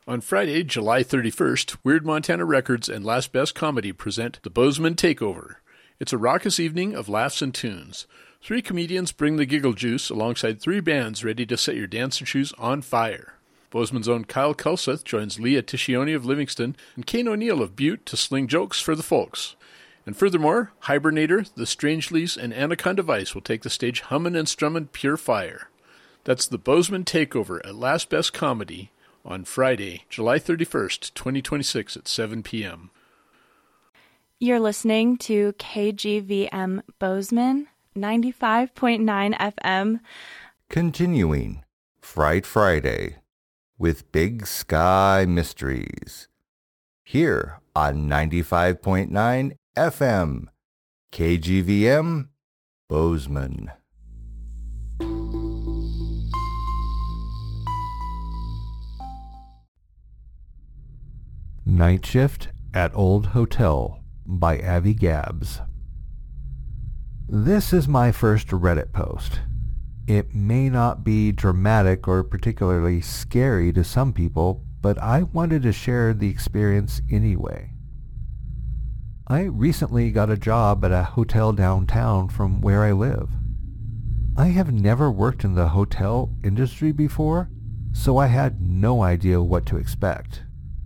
On Friday, July 31st, Weird Montana Records and Last Best Comedy present The Bozeman Takeover. It's a raucous evening of laughs and tunes. 3 comedians bring the giggle juice alongside 3 bands ready to set your dancing shoes on fire. Bozeman's own Kyle Kelseth joins Leah Tiscioni of Livingston and Kane O'Neill of Butte to sling jokes for the folks. And furthermore, Hibernator, The Strangeleys, and Anaconda Vice will take the stage hummin' and strummin' pure fire. That's the Bozeman Takeover at Last Best Comedy on Friday, July 31st, 2026 at 7 p.m. You're listening to KGVM Bozeman, 95.9 FM. Continuing, Fright Friday, with Big Sky Mysteries. Here on 95.9 FM, KGVM Bozeman. Night Shift at Old Hotel by Avi Gabbs. This is my first Reddit post. It may not be dramatic or particularly scary to some people, but I wanted to share the experience anyway. I recently got a job at a hotel downtown from where I live. I have never worked in the hotel industry before, so I had no idea what to expect.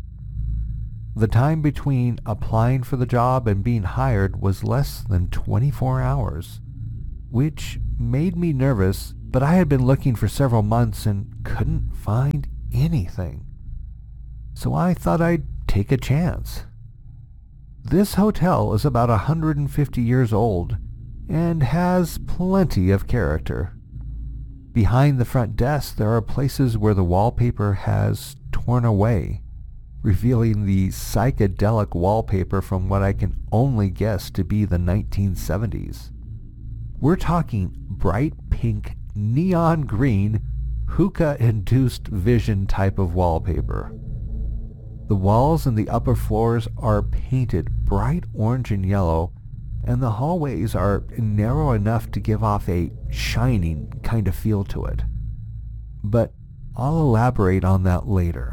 The time between applying for the job and being hired was less than 24 hours, which made me nervous, but I had been looking for several months and couldn't find anything. So I thought I'd take a chance. This hotel is about 150 years old and has plenty of character. Behind the front desk there are places where the wallpaper has torn away, revealing the psychedelic wallpaper from what I can only guess to be the 1970s. We're talking bright pink, neon green, hookah-induced vision type of wallpaper. The walls in the upper floors are painted bright orange and yellow, and the hallways are narrow enough to give off a shining kind of feel to it. But I'll elaborate on that later.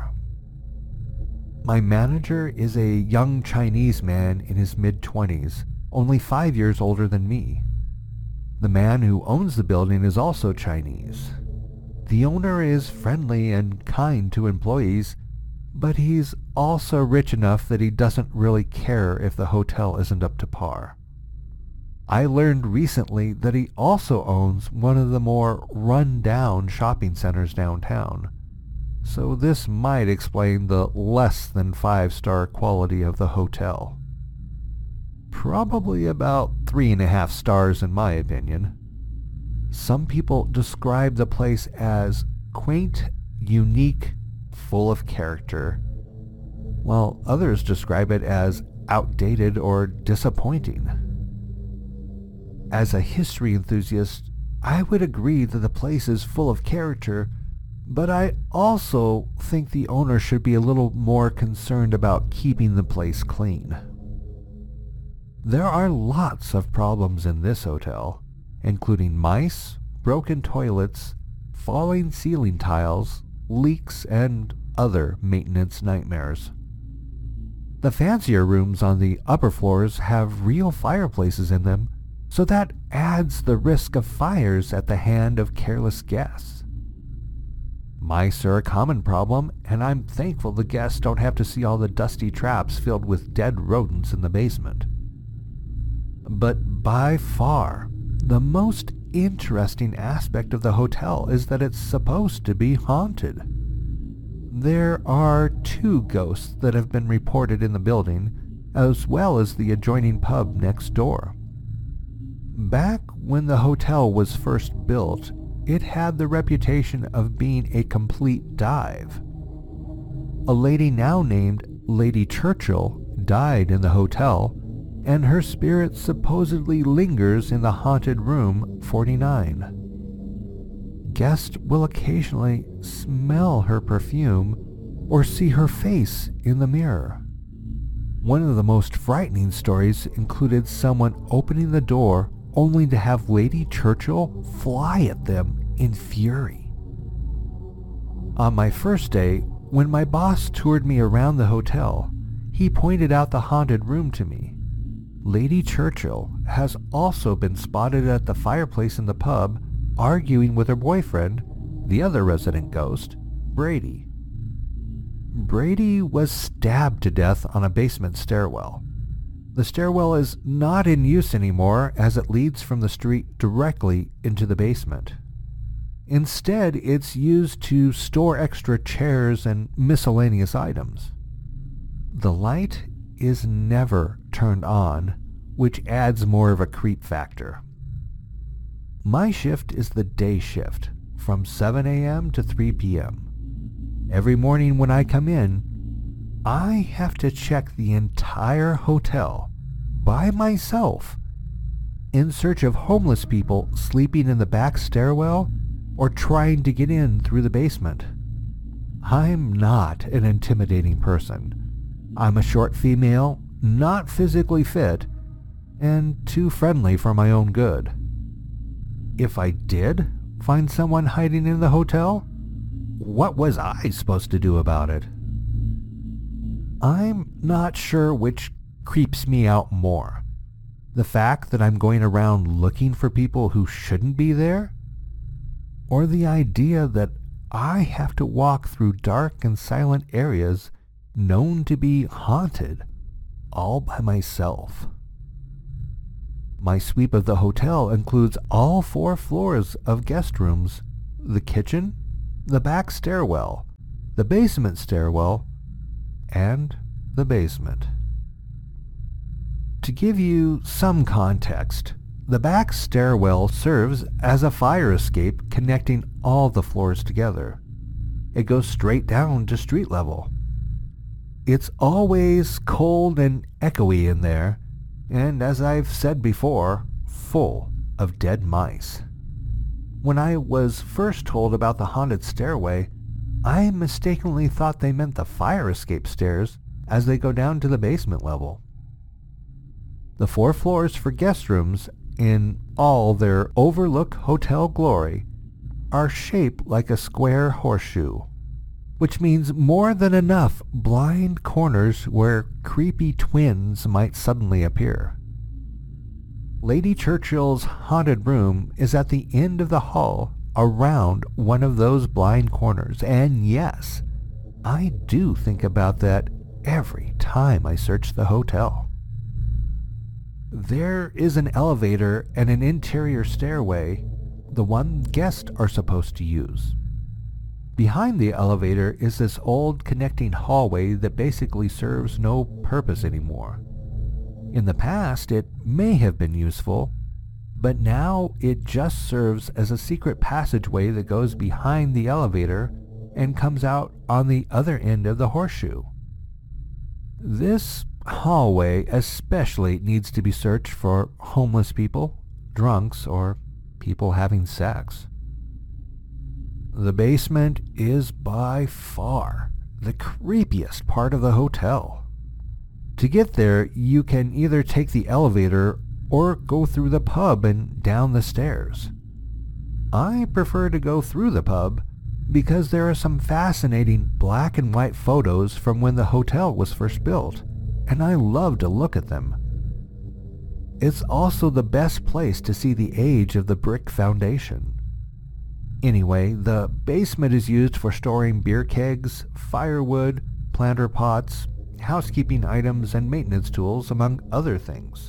My manager is a young Chinese man in his mid-20s, only 5 years older than me. The man who owns the building is also Chinese. The owner is friendly and kind to employees, but he's also rich enough that he doesn't really care if the hotel isn't up to par. I learned recently that he also owns one of the more run-down shopping centers downtown, so this might explain the less than 5-star quality of the hotel. Probably about 3.5 stars in my opinion. Some people describe the place as quaint, unique, full of character, while others describe it as outdated or disappointing. As a history enthusiast, I would agree that the place is full of character, but I also think the owner should be a little more concerned about keeping the place clean. There are lots of problems in this hotel, including mice, broken toilets, falling ceiling tiles, leaks, and other maintenance nightmares. The fancier rooms on the upper floors have real fireplaces in them, so that adds the risk of fires at the hand of careless guests. Mice are a common problem, and I'm thankful the guests don't have to see all the dusty traps filled with dead rodents in the basement. But by far, the most interesting aspect of the hotel is that it's supposed to be haunted. There are 2 ghosts that have been reported in the building, as well as the adjoining pub next door. Back when the hotel was first built, it had the reputation of being a complete dive. A lady now named Lady Churchill died in the hotel, and her spirit supposedly lingers in the haunted room 49. Guests will occasionally smell her perfume or see her face in the mirror. One of the most frightening stories included someone opening the door only to have Lady Churchill fly at them in fury. On my first day, When my boss toured me around the hotel, he pointed out the haunted room to me. Lady Churchill has also been spotted at the fireplace in the pub arguing with her boyfriend, the other resident ghost, Brady. Brady was stabbed to death on a basement stairwell. The stairwell is not in use anymore as it leads from the street directly into the basement. Instead, it's used to store extra chairs and miscellaneous items. The light is never turned on, which adds more of a creep factor. My shift is the day shift, from 7 a.m. to 3 p.m. Every morning when I come in, I have to check the entire hotel by myself in search of homeless people sleeping in the back stairwell or trying to get in through the basement. I'm not an intimidating person. I'm a short female, not physically fit, and too friendly for my own good. If I did find someone hiding in the hotel, what was I supposed to do about it? I'm not sure which creeps me out more. The fact that I'm going around looking for people who shouldn't be there? Or the idea that I have to walk through dark and silent areas known to be haunted all by myself? My sweep of the hotel includes all 4 floors of guest rooms, the kitchen, the back stairwell, the basement stairwell, and the basement. To give you some context, the back stairwell serves as a fire escape connecting all the floors together. It goes straight down to street level. It's always cold and echoey in there, and as I've said before, full of dead mice. When I was first told about the haunted stairway, I mistakenly thought they meant the fire escape stairs as they go down to the basement level. The 4 floors for guest rooms, in all their overlook hotel glory, are shaped like a square horseshoe, which means more than enough blind corners where creepy twins might suddenly appear. Lady Churchill's haunted room is at the end of the hall around one of those blind corners, and yes, I do think about that every time I search the hotel. There is an elevator and an interior stairway, the one guests are supposed to use. Behind the elevator is this old connecting hallway that basically serves no purpose anymore. In the past, it may have been useful, but now it just serves as a secret passageway that goes behind the elevator and comes out on the other end of the horseshoe. This hallway especially needs to be searched for homeless people, drunks, or people having sex. The basement is by far the creepiest part of the hotel. To get there, you can either take the elevator or go through the pub and down the stairs. I prefer to go through the pub because there are some fascinating black and white photos from when the hotel was first built, and I love to look at them. It's also the best place to see the age of the brick foundation. Anyway, the basement is used for storing beer kegs, firewood, planter pots, housekeeping items, and maintenance tools, among other things.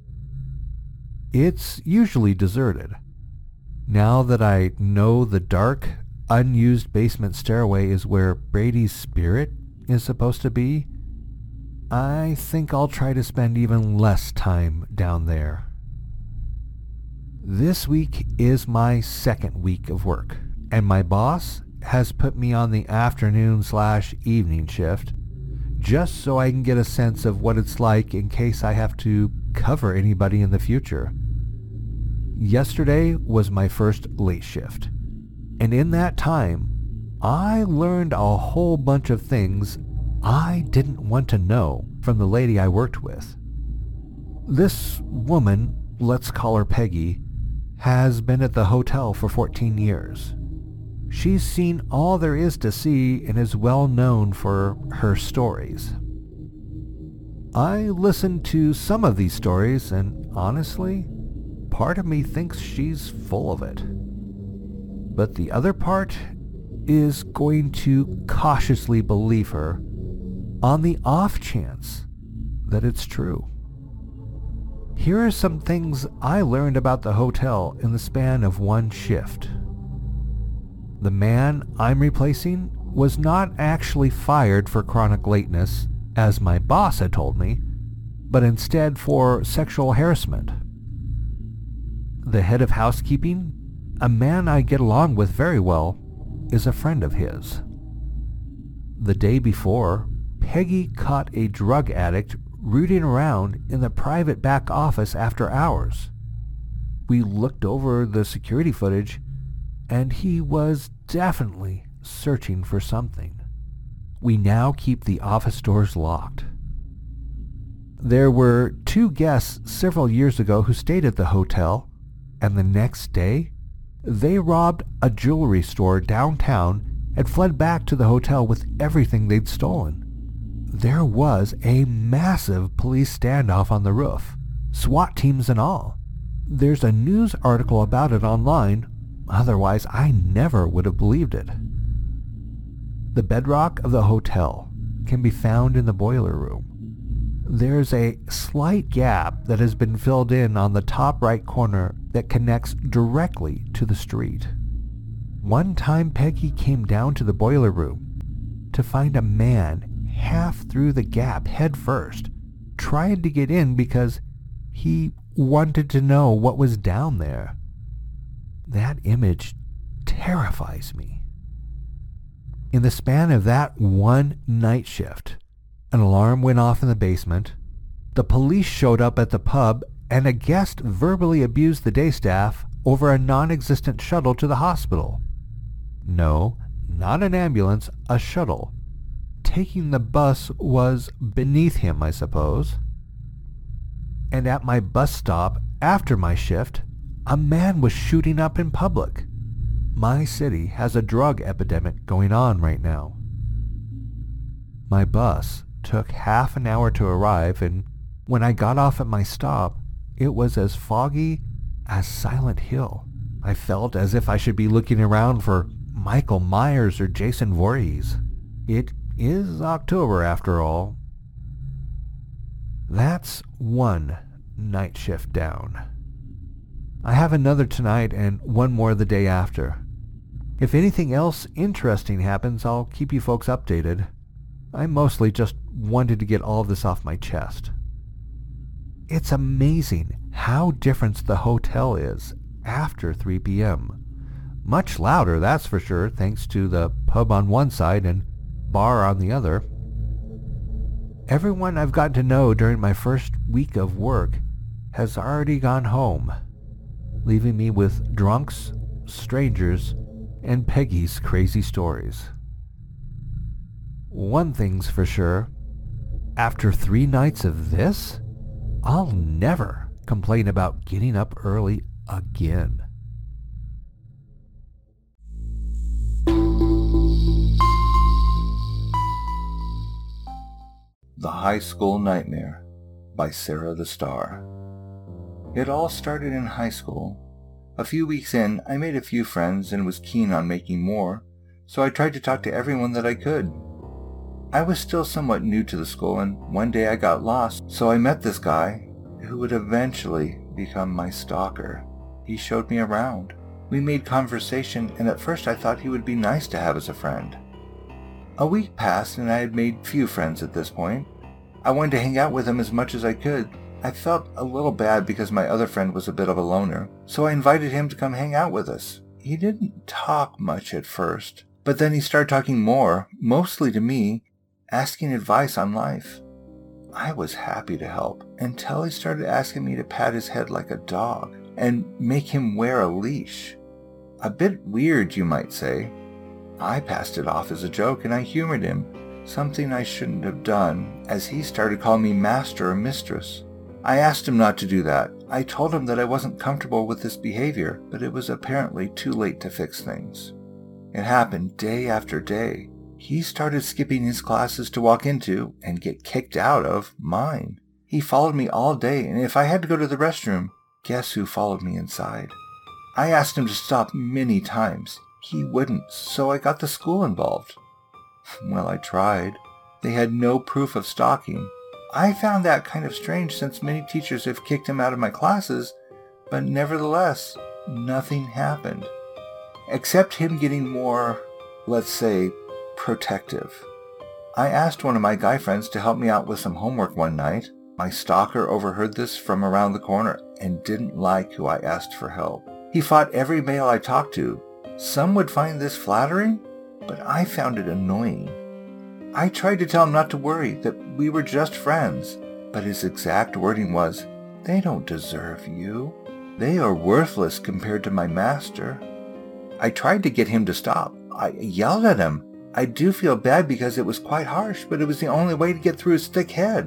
It's usually deserted. Now that I know the dark, unused basement stairway is where Brady's spirit is supposed to be, I think I'll try to spend even less time down there. This week is my second week of work, and my boss has put me on the afternoon/evening shift just so I can get a sense of what it's like in case I have to cover anybody in the future. Yesterday was my first late shift, and in that time, I learned a whole bunch of things I didn't want to know from the lady I worked with. This woman, let's call her Peggy, has been at the hotel for 14 years. She's seen all there is to see and is well known for her stories. I listened to some of these stories, and honestly, part of me thinks she's full of it. But the other part is going to cautiously believe her on the off chance that it's true. Here are some things I learned about the hotel in the span of one shift. The man I'm replacing was not actually fired for chronic lateness, as my boss had told me, but instead for sexual harassment. The head of housekeeping, a man I get along with very well, is a friend of his. The day before, Peggy caught a drug addict rooting around in the private back office after hours. We looked over the security footage, and he was definitely searching for something. We now keep the office doors locked. There were 2 guests several years ago who stayed at the hotel, and the next day, they robbed a jewelry store downtown and fled back to the hotel with everything they'd stolen. There was a massive police standoff on the roof, SWAT teams and all. There's a news article about it online, otherwise I never would have believed it. The bedrock of the hotel can be found in the boiler room. There's a slight gap that has been filled in on the top right corner that connects directly to the street. One time Peggy came down to the boiler room to find a man half through the gap head first, trying to get in because he wanted to know what was down there. That image terrifies me. In the span of that one night shift, an alarm went off in the basement, the police showed up at the pub, and a guest verbally abused the day staff over a non-existent shuttle to the hospital. No, not an ambulance, a shuttle. Taking the bus was beneath him, I suppose. And at my bus stop after my shift, a man was shooting up in public. My city has a drug epidemic going on right now. My bus took half an hour to arrive, and when I got off at my stop, it was as foggy as Silent Hill. I felt as if I should be looking around for Michael Myers or Jason Voorhees. It is October after all. That's one night shift down. I have another tonight and one more the day after. If anything else interesting happens, I'll keep you folks updated. I mostly just wanted to get all of this off my chest. It's amazing how different the hotel is after 3 p.m. Much louder, that's for sure, thanks to the pub on one side and bar on the other. Everyone I've gotten to know during my first week of work has already gone home, leaving me with drunks, strangers, and Peggy's crazy stories. One thing's for sure, after 3 nights of this, I'll never complain about getting up early again. The High School Nightmare by Sarah the Star. It all started in high school. A few weeks in, I made a few friends and was keen on making more, so I tried to talk to everyone that I could. I was still somewhat new to the school, and one day I got lost, so I met this guy who would eventually become my stalker. He showed me around. We made conversation, and at first I thought he would be nice to have as a friend. A week passed, and I had made few friends at this point. I wanted to hang out with him as much as I could. I felt a little bad because my other friend was a bit of a loner, so I invited him to come hang out with us. He didn't talk much at first, but then he started talking more, mostly to me, asking advice on life. I was happy to help until he started asking me to pat his head like a dog and make him wear a leash. A bit weird, you might say. I passed it off as a joke and I humored him, something I shouldn't have done, as he started calling me master or mistress. I asked him not to do that. I told him that I wasn't comfortable with this behavior, but it was apparently too late to fix things. It happened day after day. He started skipping his classes to walk into and get kicked out of mine. He followed me all day, and if I had to go to the restroom, guess who followed me inside? I asked him to stop many times. He wouldn't, so I got the school involved. Well, I tried. They had no proof of stalking. I found that kind of strange since many teachers have kicked him out of my classes, but nevertheless, nothing happened. Except him getting more, let's say, protective. I asked one of my guy friends to help me out with some homework one night. My stalker overheard this from around the corner and didn't like who I asked for help. He fought every male I talked to. Some would find this flattering, but I found it annoying. I tried to tell him not to worry, that we were just friends, but his exact wording was, "They don't deserve you. They are worthless compared to my master." I tried to get him to stop. I yelled at him. I do feel bad because it was quite harsh, but it was the only way to get through his thick head.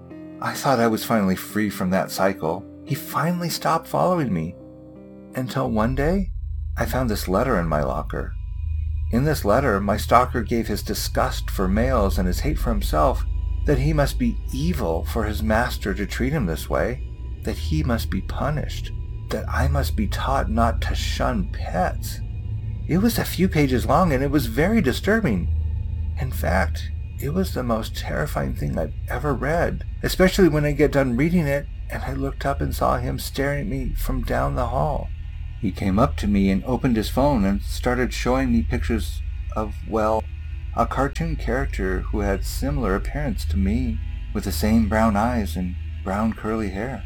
I thought I was finally free from that cycle. He finally stopped following me. Until one day, I found this letter in my locker. In this letter, my stalker gave his disgust for males and his hate for himself, that he must be evil for his master to treat him this way, that he must be punished, that I must be taught not to shun pets. It was a few pages long and it was very disturbing. In fact, it was the most terrifying thing I've ever read, especially when I get done reading it and I looked up and saw him staring at me from down the hall. He came up to me and opened his phone and started showing me pictures of, well, a cartoon character who had similar appearance to me, with the same brown eyes and brown curly hair.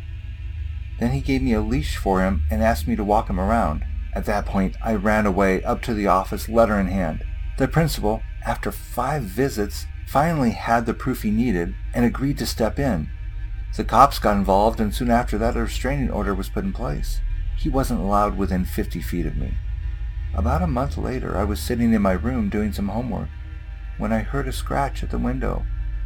Then he gave me a leash for him and asked me to walk him around. At that point, I ran away up to the office, letter in hand. The principal, after 5 visits, finally had the proof he needed and agreed to step in. The cops got involved, and soon after that, a restraining order was put in place. He wasn't allowed within 50 feet of me. About a month later, I was sitting in my room doing some homework when I heard a scratch at the window.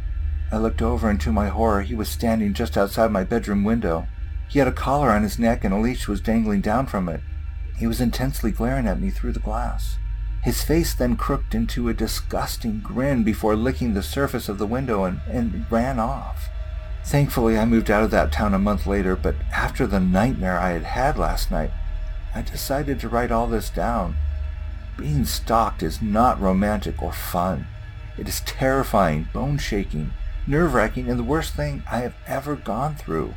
I looked over, and to my horror, he was standing just outside my bedroom window. He had a collar on his neck and a leash was dangling down from it. He was intensely glaring at me through the glass. His face then crooked into a disgusting grin before licking the surface of the window and ran off. Thankfully, I moved out of that town a month later, but after the nightmare I had had last night, I decided to write all this down. Being stalked is not romantic or fun. It is terrifying, bone-shaking, nerve-wracking, and the worst thing I have ever gone through.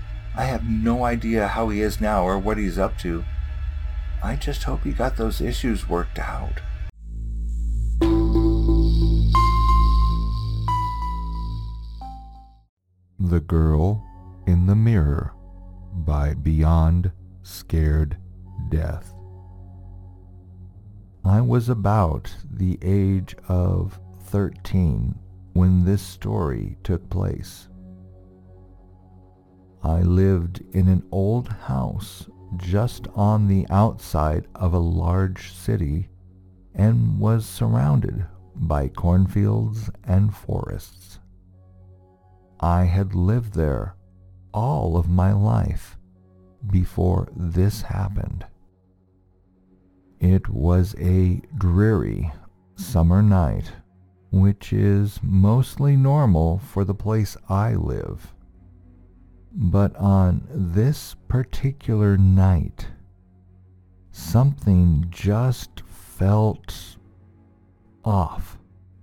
I have no idea how he is now or what he's up to. I just hope he got those issues worked out. The Girl in the Mirror by Beyond Scared Death. I was about the age of 13 when this story took place. I lived in an old house just on the outside of a large city and was surrounded by cornfields and forests. I had lived there all of my life before this happened. It was a dreary summer night, which is mostly normal for the place I live. But on this particular night, something just felt off.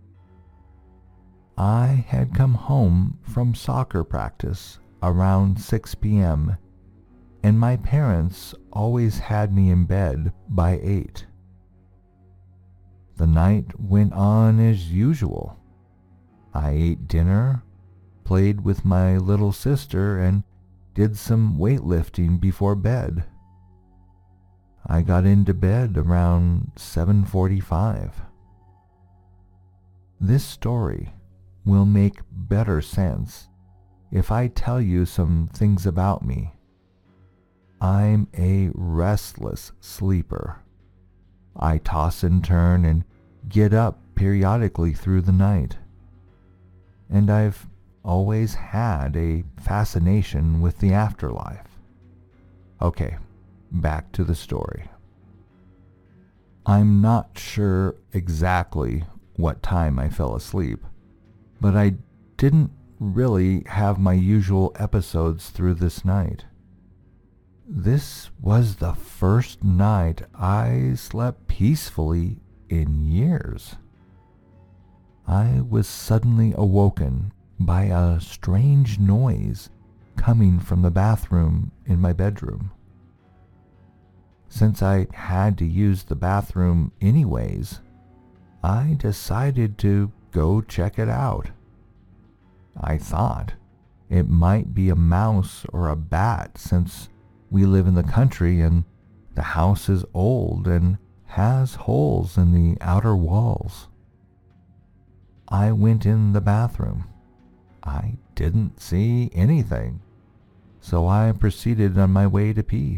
I had come home from soccer practice around 6 p.m., and my parents always had me in bed by 8. The night went on as usual. I ate dinner, played with my little sister, and did some weightlifting before bed. I got into bed around 7:45. This story will make better sense if I tell you some things about me. I'm a restless sleeper. I toss and turn and get up periodically through the night. And I've always had a fascination with the afterlife. Okay, back to the story. I'm not sure exactly what time I fell asleep, but I didn't really have my usual episodes through this night. This was the first night I slept peacefully in years. I was suddenly awoken by a strange noise coming from the bathroom in my bedroom. Since I had to use the bathroom anyways, I decided to go check it out. I thought it might be a mouse or a bat since we live in the country and the house is old and has holes in the outer walls. I went in the bathroom. I didn't see anything, so I proceeded on my way to pee.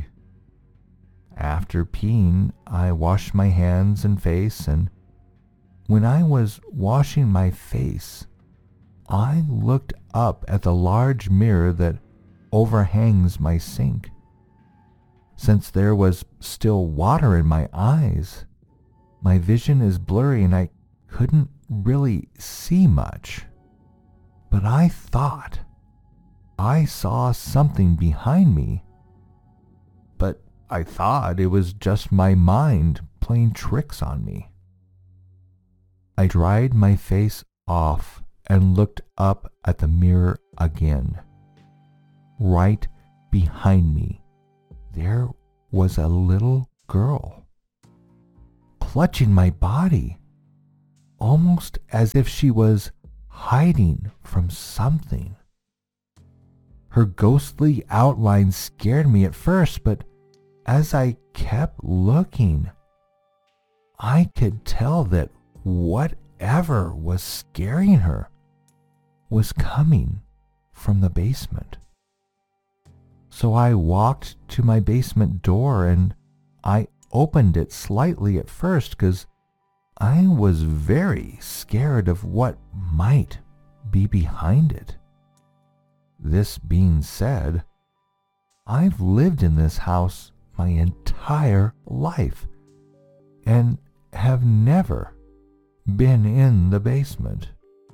After peeing, I washed my hands and face, and when I was washing my face, I looked up at the large mirror that overhangs my sink. Since there was still water in my eyes, my vision is blurry and I couldn't really see much. But I thought I saw something behind me. But I thought it was just my mind playing tricks on me. I dried my face off and looked up at the mirror again. Right behind me, there was a little girl, clutching my body, almost as if she was hiding from something. Her ghostly outline scared me at first, but as I kept looking, I could tell that whatever was scaring her was coming from the basement. So I walked to my basement door and I opened it slightly at first because I was very scared of what might be behind it. This being said, I've lived in this house my entire life and have never been in the basement.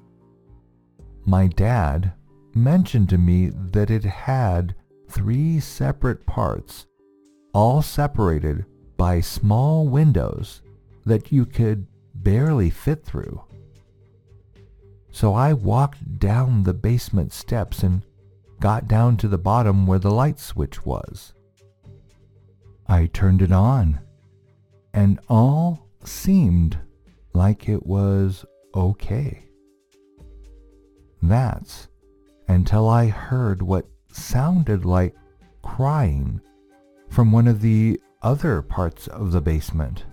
My dad mentioned to me that it had 3 separate parts, all separated by small windows that you could barely fit through. So I walked down the basement steps and got down to the bottom where the light switch was. I turned it on, and all seemed like it was okay. That's until I heard what sounded like crying from one of the other parts of the basement.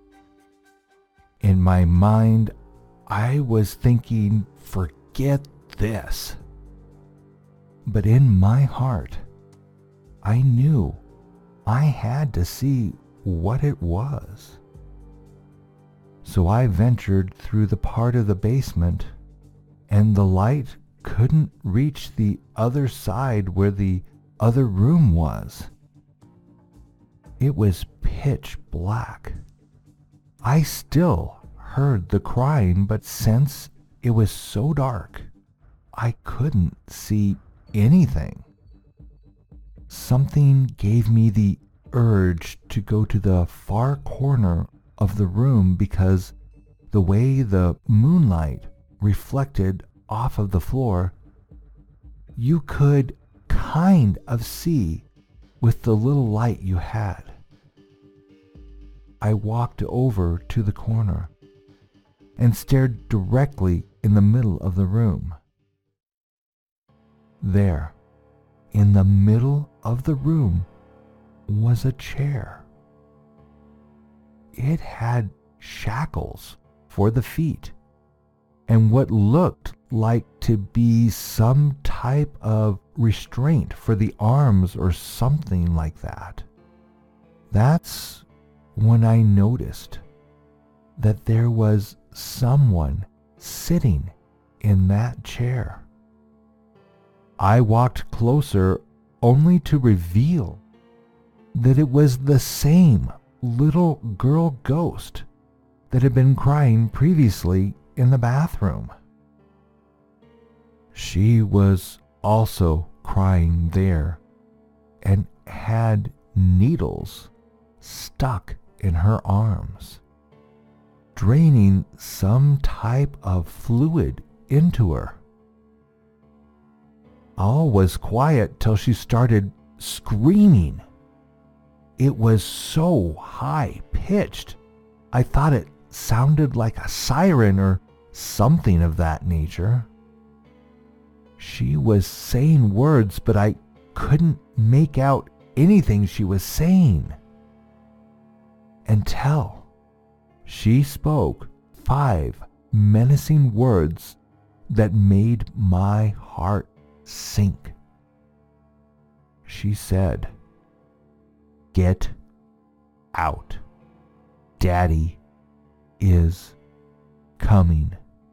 In my mind, I was thinking, forget this. But in my heart, I knew I had to see what it was. So I ventured through the part of the basement, and the light couldn't reach the other side where the other room was. It was pitch black. I still heard the crying, but since it was so dark, I couldn't see anything. Something gave me the urge to go to the far corner of the room because the way the moonlight reflected off of the floor, you could kind of see with the little light you had. I walked over to the corner and stared directly in the middle of the room. There, in the middle of the room, was a chair. It had shackles for the feet and what looked like to be some type of restraint for the arms or something like that. That's when I noticed that there was someone sitting in that chair. I walked closer only to reveal that it was the same little girl ghost that had been crying previously in the bathroom. She was also crying there and had needles stuck in her arms, draining some type of fluid into her. All was quiet till she started screaming. It was so high-pitched, I thought it sounded like a siren or something of that nature. She was saying words, but I couldn't make out anything she was saying. Until she spoke 5 menacing words that made my heart sink. She said, "Get out. Daddy is coming."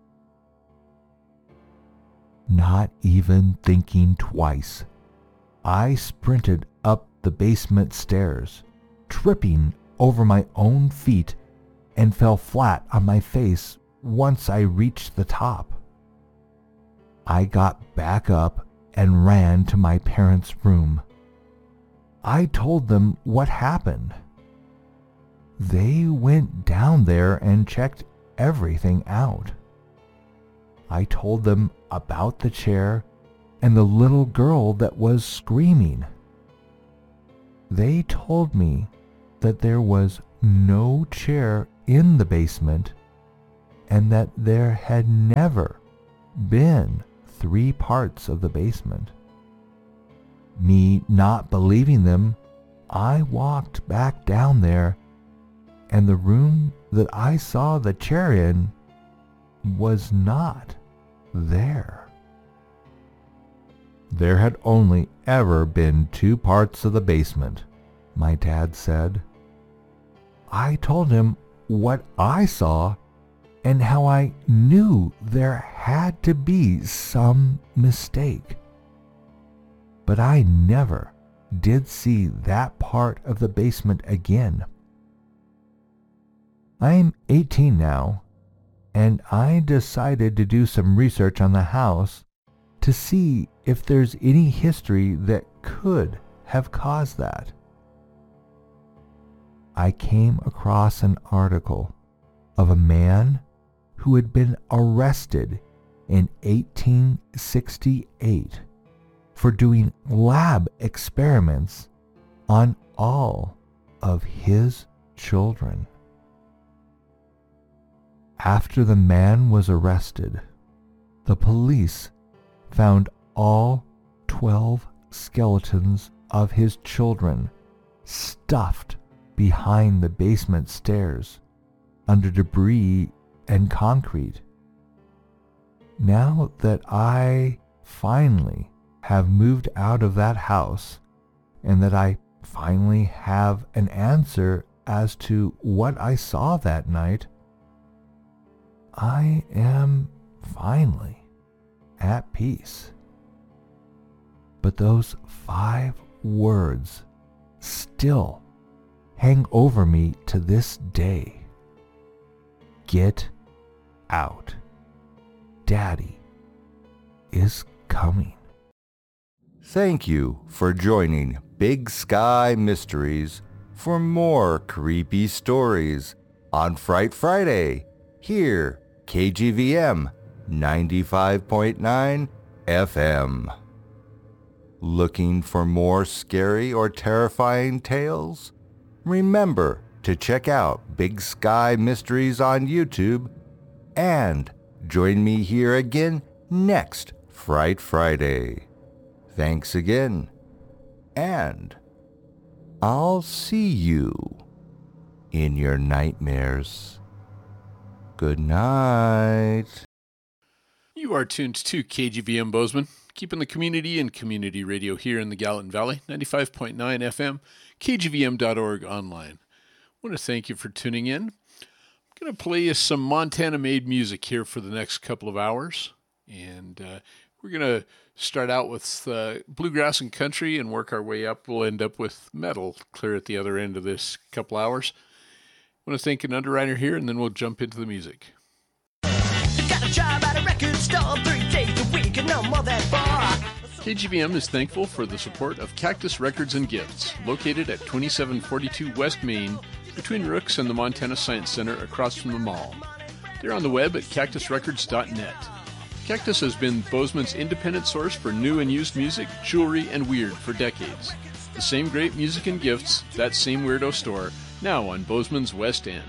Not even thinking twice, I sprinted up the basement stairs, tripping over my own feet, and fell flat on my face once I reached the top. I got back up and ran to my parents' room. I told them what happened. They went down there and checked everything out. I told them about the chair and the little girl that was screaming. They told me that there was no chair in the basement and that there had never been 3 parts of the basement. Me not believing them, I walked back down there, and the room that I saw the chair in was not there. There had only ever been 2 parts of the basement, my dad said. I told him what I saw and how I knew there had to be some mistake. But I never did see that part of the basement again. I'm 18 now, and I decided to do some research on the house to see if there's any history that could have caused that. I came across an article of a man who had been arrested in 1868 for doing lab experiments on all of his children. After the man was arrested, the police found all 12 skeletons of his children stuffed behind the basement stairs under debris and concrete. Now that I finally have moved out of that house and that I finally have an answer as to what I saw that night, I am finally at peace. But those 5 words still hang over me to this day. Get out. Daddy is coming. Thank you for joining Big Sky Mysteries for more creepy stories on Fright Friday, here, KGVM 95.9 FM. Looking for more scary or terrifying tales? Remember to check out Big Sky Mysteries on YouTube and join me here again next Fright Friday. Thanks again, and I'll see you in your nightmares. Good night. You are tuned to KGVM Bozeman, keeping the community and community radio here in the Gallatin Valley, 95.9 FM, kgvm.org online. I want to thank you for tuning in. I'm going to play you some Montana-made music here for the next couple of hours, and We're going to start out with bluegrass and country and work our way up. We'll end up with metal clear at the other end of this couple hours. I want to thank an underwriter here, and then we'll jump into the music. Got a job at a record store 3 days a week and no more than 4. KGVM is thankful for the support of Cactus Records and Gifts, located at 2742 West Main, between Rooks and the Montana Science Center across from the mall. They're on the web at cactusrecords.net. Cactus has been Bozeman's independent source for new and used music, jewelry, and weird for decades. The same great music and gifts, that same weirdo store, now on Bozeman's West End.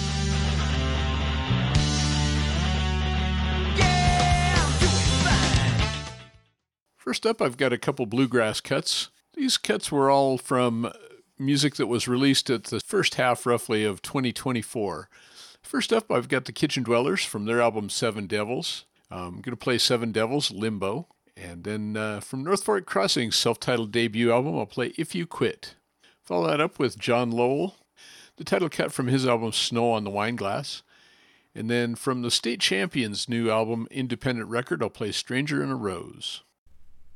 First up, I've got a couple bluegrass cuts. These cuts were all from music that was released at the first half, roughly, of 2024. First up, I've got the Kitchen Dwellers from their album Seven Devils. I'm going to play Seven Devils, Limbo. And then from North Fork Crossing's self-titled debut album, I'll play If You Quit. Follow that up with John Lowell, the title cut from his album Snow on the Wineglass. And then from the State Champions' new album, Independent Record, I'll play Stranger in a Rose.